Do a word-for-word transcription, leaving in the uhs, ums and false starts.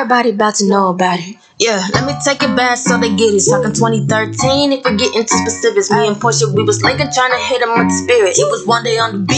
everybody about to know about it. Yeah, let me take it back so they get it. Talking twenty thirteen, if we get into specifics. Me and Portia, we was linking, trying to hit him with the spirit. It was one day on the beach.